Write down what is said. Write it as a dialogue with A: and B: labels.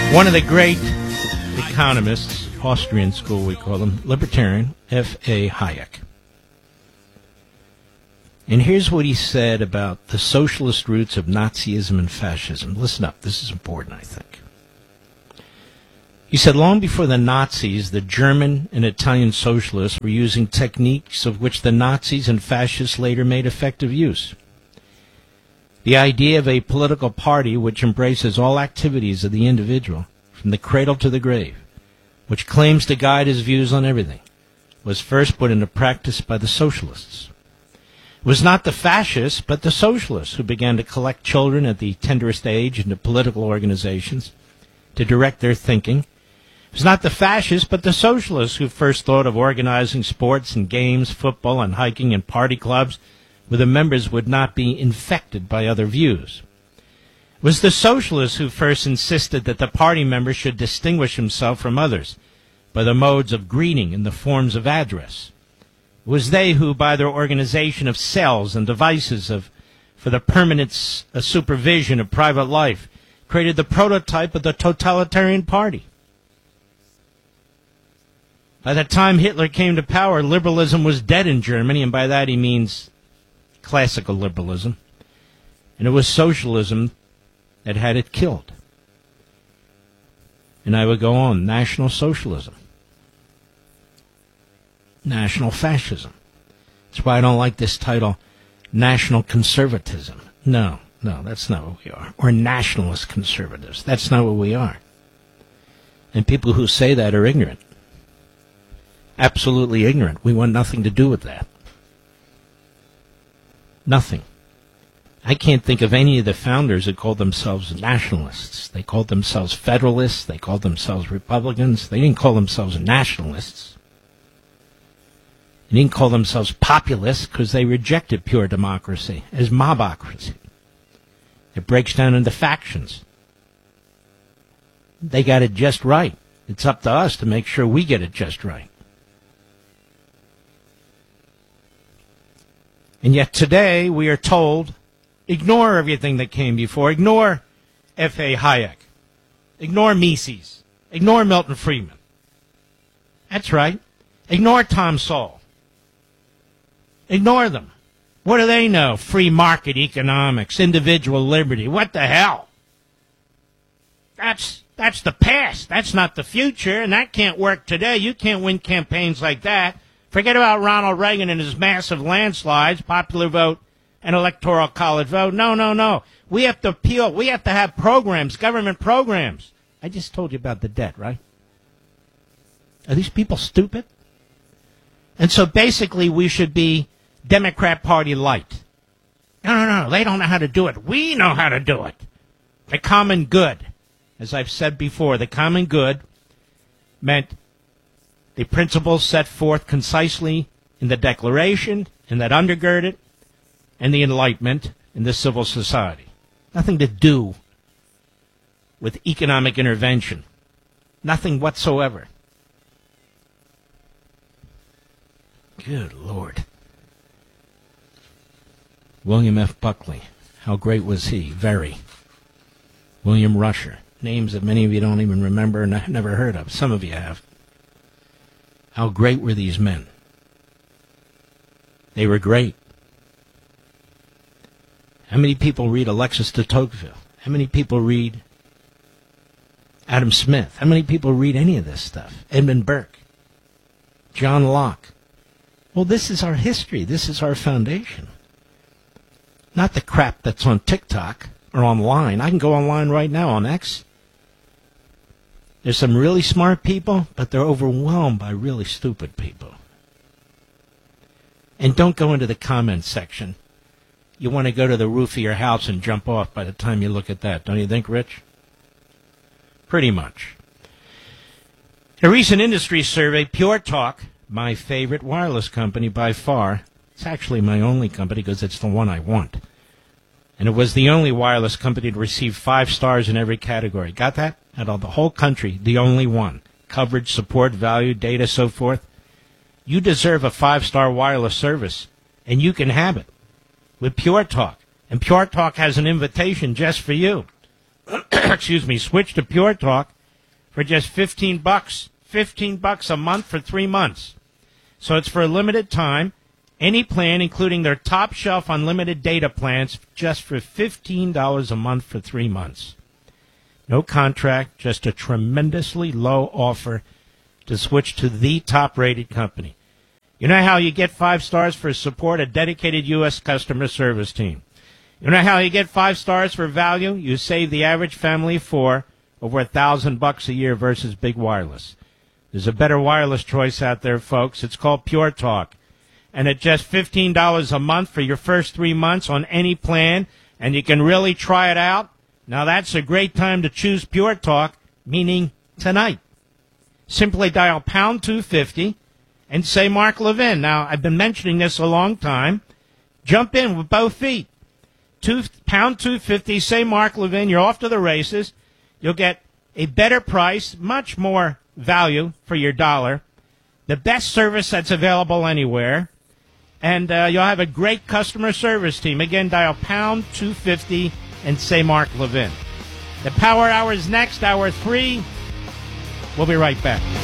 A: One of the great economists, Austrian school we call them, libertarian, F.A. Hayek. And here's what he said about the socialist roots of Nazism and fascism. Listen up, this is important, I think. He said, long before the Nazis, the German and Italian socialists were using techniques of which the Nazis and fascists later made effective use. The idea of a political party which embraces all activities of the individual, from the cradle to the grave, which claims to guide his views on everything, was first put into practice by the socialists. It was not the fascists, but the socialists who began to collect children at the tenderest age into political organizations to direct their thinking. It was not the fascists, but the socialists who first thought of organizing sports and games, football and hiking and party clubs where the members would not be infected by other views. It was the socialists who first insisted that the party member should distinguish himself from others by the modes of greeting and the forms of address. It was they who, by their organization of cells and devices for the permanent supervision of private life, created the prototype of the totalitarian party. By the time Hitler came to power, liberalism was dead in Germany, and by that he means classical liberalism. And it was socialism that had it killed. And I would go on, National Socialism, National Fascism. That's why I don't like this title, National Conservatism. No, that's not what we are. Or nationalist conservatives. That's not what we are. And people who say that are ignorant. Absolutely ignorant. We want nothing to do with that. Nothing. I can't think of any of the founders that called themselves nationalists. They called themselves federalists. They called themselves Republicans. They didn't call themselves nationalists. They didn't call themselves populists because they rejected pure democracy as mobocracy. It breaks down into factions. They got it just right. It's up to us to make sure we get it just right. And yet today we are told, ignore everything that came before. Ignore F.A. Hayek. Ignore Mises. Ignore Milton Friedman. That's right. Ignore Tom Sowell. Ignore them. What do they know? Free market economics, individual liberty. What the hell? That's the past. That's not the future, and that can't work today. You can't win campaigns like that. Forget about Ronald Reagan and his massive landslides, popular vote, and electoral college vote. No. We have to appeal. We have to have programs, government programs. I just told you about the debt, right? Are these people stupid? And so basically we should be Democrat Party light. No. They don't know how to do it. We know how to do it. The common good. As I've said before, the common good meant the principles set forth concisely in the Declaration, and that undergird it, and the Enlightenment in the civil society. Nothing to do with economic intervention. Nothing whatsoever. Good Lord. William F. Buckley. How great was he? Very. William Rusher. Names that many of you don't even remember and never heard of. Some of you have. How great were these men? They were great. How many people read Alexis de Tocqueville? How many people read Adam Smith? How many people read any of this stuff? Edmund Burke, John Locke. Well, this is our history. This is our foundation. Not the crap that's on TikTok or online. I can go online right now on X. There's some really smart people, but they're overwhelmed by really stupid people. And don't go into the comments section. You want to go to the roof of your house and jump off by the time you look at that, don't you think, Rich? Pretty much. A recent industry survey, Pure Talk, my favorite wireless company by far. It's actually my only company because it's the one I want. And it was the only wireless company to receive 5 stars in every category. Got that? Out of the whole country, the only one. Coverage, support, value, data, so forth. You deserve a 5-star wireless service, and you can have it with Pure Talk. And Pure Talk has an invitation just for you. Excuse me. Switch to Pure Talk for just $15. $15 a month for 3 months. So it's for a limited time. Any plan, including their top shelf unlimited data plans, just for $15 a month for 3 months. No contract, just a tremendously low offer to switch to the top-rated company. You know how you get 5 stars for support? A dedicated U.S. customer service team. You know how you get 5 stars for value? You save the average family of 4 over $1,000 a year versus big wireless. There's a better wireless choice out there, folks. It's called Pure Talk. And at just $15 a month for your first 3 months on any plan, and you can really try it out. Now that's a great time to choose Pure Talk, meaning tonight. Simply dial pound 250 and say Mark Levin. Now, I've been mentioning this a long time. Jump in with both feet. Pound 250, say Mark Levin. You're off to the races. You'll get a better price, much more value for your dollar, the best service that's available anywhere, and you'll have a great customer service team. Again, dial pound 250 and say Mark Levin. The Power Hour is next, hour 3. We'll be right back.